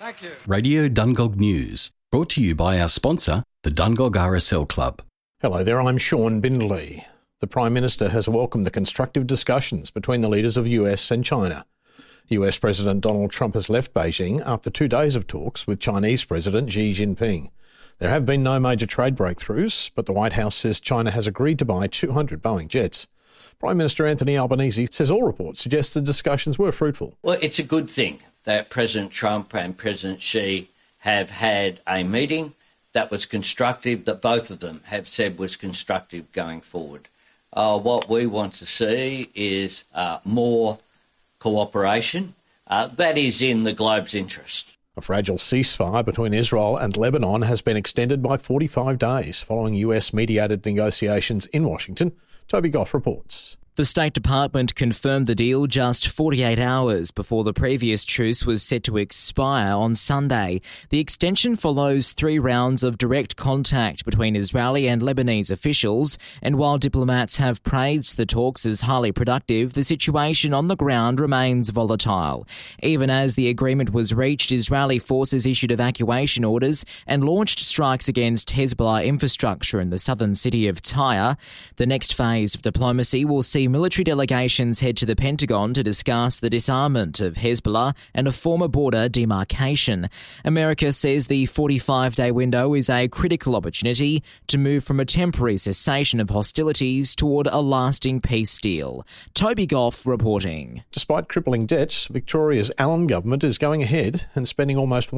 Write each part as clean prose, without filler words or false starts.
Thank you. Radio Dungog News, brought to you by our sponsor, the Dungog RSL Club. Hello there, I'm Sean Bindley. The Prime Minister has welcomed the constructive discussions between the leaders of US and China. US President Donald Trump has left Beijing after 2 days of talks with Chinese President Xi Jinping. There have been no major trade breakthroughs, but the White House says China has agreed to buy 200 Boeing jets. Prime Minister Anthony Albanese says all reports suggest the discussions were fruitful. Well, it's a good thing that President Trump and President Xi have had a meeting that was constructive, that both of them have said was constructive going forward. What we want to see is more cooperation. That is in the globe's interest. A fragile ceasefire between Israel and Lebanon has been extended by 45 days following US-mediated negotiations in Washington. Toby Goff reports. The State Department confirmed the deal just 48 hours before the previous truce was set to expire on Sunday. The extension follows 3 rounds of direct contact between Israeli and Lebanese officials, and while diplomats have praised the talks as highly productive, the situation on the ground remains volatile. Even as the agreement was reached, Israeli forces issued evacuation orders and launched strikes against Hezbollah infrastructure in the southern city of Tyre. The next phase of diplomacy will see military delegations head to the Pentagon to discuss the disarmament of Hezbollah and a former border demarcation. America says the 45-day window is a critical opportunity to move from a temporary cessation of hostilities toward a lasting peace deal. Toby Goff reporting. Despite crippling debts, Victoria's Allan government is going ahead and spending almost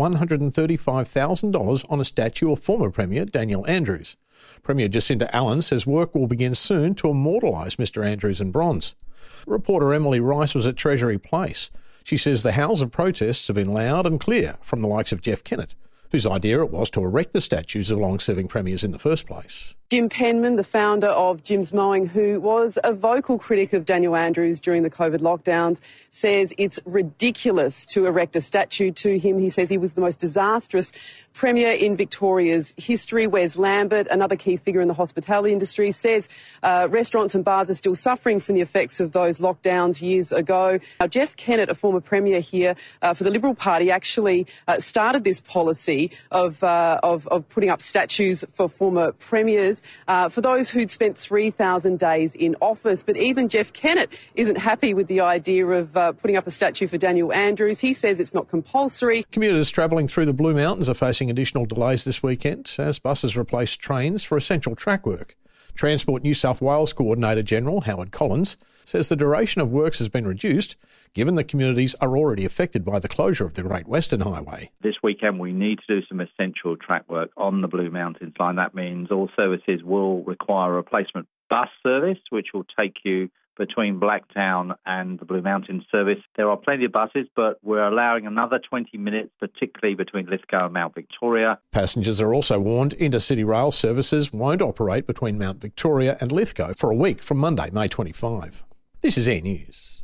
$135,000 on a statue of former Premier Daniel Andrews. Premier Jacinta Allan says work will begin soon to immortalise Mr Andrews in bronze. Reporter Emily Rice was at Treasury Place. She says the howls of protests have been loud and clear from the likes of Jeff Kennett, whose idea it was to erect the statues of long-serving premiers in the first place. Jim Penman, the founder of Jim's Mowing, who was a vocal critic of Daniel Andrews during the COVID lockdowns, says it's ridiculous to erect a statue to him. He says he was the most disastrous premier in Victoria's history. Wes Lambert, another key figure in the hospitality industry, says restaurants and bars are still suffering from the effects of those lockdowns years ago. Now, Jeff Kennett, a former premier here for the Liberal Party, actually started this policy of putting up statues for former premiers for those who'd spent 3,000 days in office. But even Jeff Kennett isn't happy with the idea of putting up a statue for Daniel Andrews. He says it's not compulsory. Commuters travelling through the Blue Mountains are facing additional delays this weekend as buses replace trains for essential track work. Transport New South Wales Coordinator General Howard Collins says the duration of works has been reduced given the communities are already affected by the closure of the Great Western Highway. This weekend we need to do some essential track work on the Blue Mountains line. That means all services will require a replacement bus service, which will take you between Blacktown and the Blue Mountains service. There are plenty of buses, but we're allowing another 20 minutes, particularly between Lithgow and Mount Victoria. Passengers are also warned intercity rail services won't operate between Mount Victoria and Lithgow for a week from Monday, May 25. This is Air News.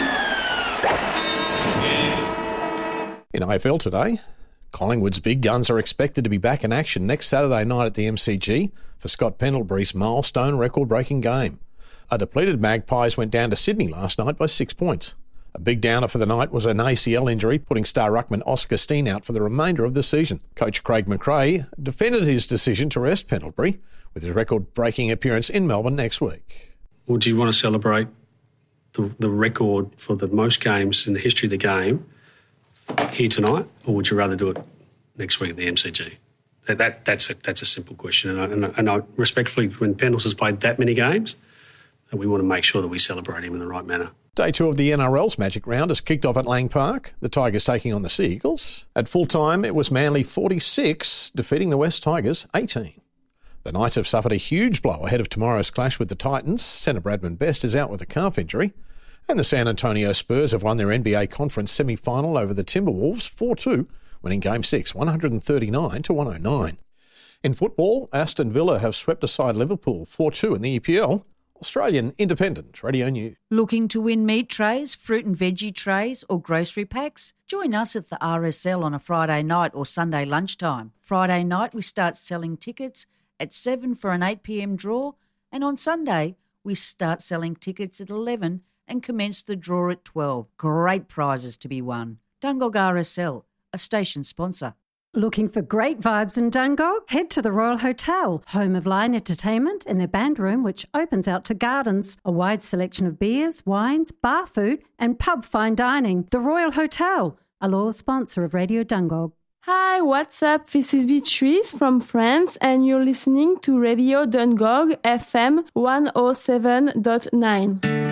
In AFL today, Collingwood's big guns are expected to be back in action next Saturday night at the MCG for Scott Pendlebury's milestone record-breaking game. A depleted Magpies went down to Sydney last night by 6 points. A big downer for the night was an ACL injury, putting star ruckman Oscar Steen out for the remainder of the season. Coach Craig McRae defended his decision to rest Pendlebury with his record-breaking appearance in Melbourne next week. Well, do you want to celebrate the record for the most games in the history of the game here tonight, or would you rather do it next week at the MCG? That's a simple question. And I respectfully, when Pendles has played that many games, we want to make sure that we celebrate him in the right manner. Day 2 of the NRL's Magic Round has kicked off at Lang Park. The Tigers taking on the Sea Eagles. At full time, it was Manly 46, defeating the West Tigers 18. The Knights have suffered a huge blow ahead of tomorrow's clash with the Titans. Centre Bradman Best is out with a calf injury. And the San Antonio Spurs have won their NBA Conference semi-final over the Timberwolves 4-2, winning Game 6, 139-109. In football, Aston Villa have swept aside Liverpool 4-2 in the EPL. Australian Independent Radio News. Looking to win meat trays, fruit and veggie trays or grocery packs? Join us at the RSL on a Friday night or Sunday lunchtime. Friday night we start selling tickets at 7 for an 8 p.m. draw, and on Sunday we start selling tickets at 11 and commence the draw at 12. Great prizes to be won. Dungog RSL, a station sponsor. Looking for great vibes in Dungog? Head to the Royal Hotel, home of Lion Entertainment in their band room, which opens out to gardens. A wide selection of beers, wines, bar food and pub fine dining. The Royal Hotel, a loyal sponsor of Radio Dungog. Hi, what's up? This is Beatrice from France and you're listening to Radio Dungog FM 107.9.